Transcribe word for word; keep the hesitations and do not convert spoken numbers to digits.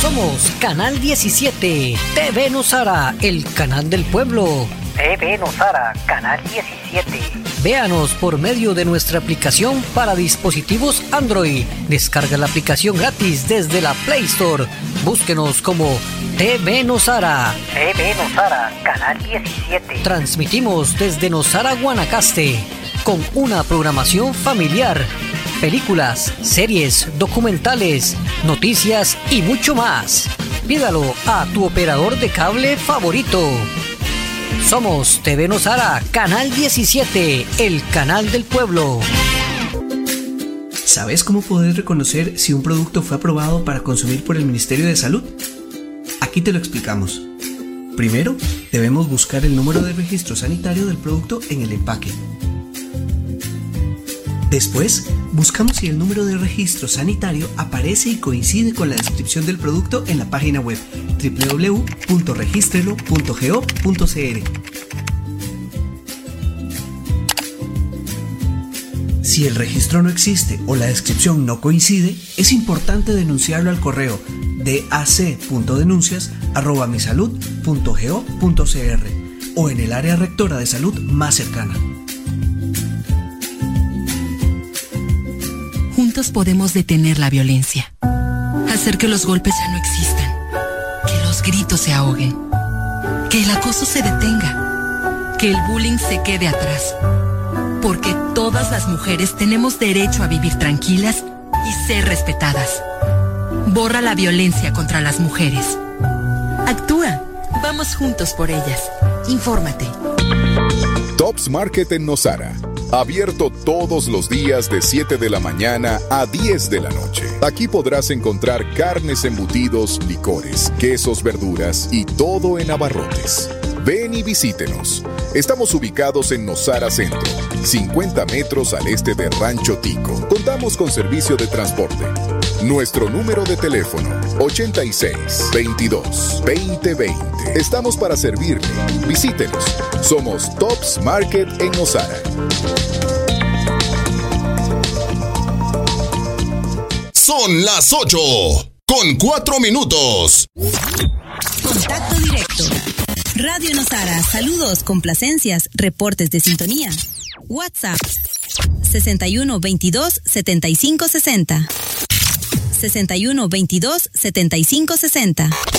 Somos Canal diecisiete, T V Nosara, el canal del pueblo. T V Nosara, Canal diecisiete. Véanos por medio de nuestra aplicación para dispositivos Android. Descarga la aplicación gratis desde la Play Store. Búsquenos como T V Nosara. T V Nosara, Canal diecisiete. Transmitimos desde Nosara, Guanacaste, con una programación familiar. Películas, series, documentales, noticias y mucho más. Pídalo a tu operador de cable favorito. Somos T V Nosara, Canal diecisiete, el canal del pueblo. ¿Sabes cómo poder reconocer si un producto fue aprobado para consumir por el Ministerio de Salud? Aquí te lo explicamos. Primero, debemos buscar el número de registro sanitario del producto en el empaque. Después, buscamos si el número de registro sanitario aparece y coincide con la descripción del producto en la página web doble u doble u doble u punto registrelo punto go punto c r. Si el registro no existe o la descripción no coincide, es importante denunciarlo al correo dac punto denuncias arroba misalud punto go punto c r o en el área rectora de salud más cercana. Juntos podemos detener la violencia, hacer que los golpes ya no existan, que los gritos se ahoguen, que el acoso se detenga, que el bullying se quede atrás, porque todas las mujeres tenemos derecho a vivir tranquilas y ser respetadas. Borra la violencia contra las mujeres. Actúa, vamos juntos por ellas. Infórmate. Tops Market en Nosara. Abierto todos los días de siete de la mañana a diez de la noche. Aquí podrás encontrar carnes, embutidos, licores, quesos, verduras y todo en abarrotes. Ven y visítenos. Estamos ubicados en Nosara Centro, cincuenta metros al este de Rancho Tico. Contamos con servicio de transporte. Nuestro número de teléfono, ochenta y seis, veintidós, veinte veinte. Estamos para servirle. Visítenos. Somos Tops Market en Nosara. Son las ocho, con cuatro minutos. Contacto directo. Radio Nosara, saludos, complacencias, reportes de sintonía. WhatsApp sesenta y uno veintidós setenta y cinco sesenta. sesenta y uno veintidós setenta y cinco sesenta.